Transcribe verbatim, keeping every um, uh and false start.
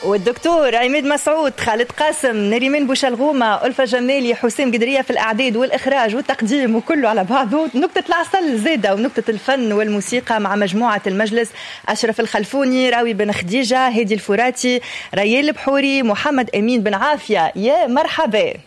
والدكتور عماد مسعود، خالد قاسم، نريمان بوشلغومة، ألفة جمالي، حسام قدرية في الإعداد والإخراج والتقديم وكله على بعضه. نكتة العسل زيدة ونكتة الفن والموسيقى مع مجموعة المجلس: أشرف الخلفوني، راوي بن خديجة، هادي الفراتي، ريال بحوري، محمد أمين بن عافية. يا مرحبا.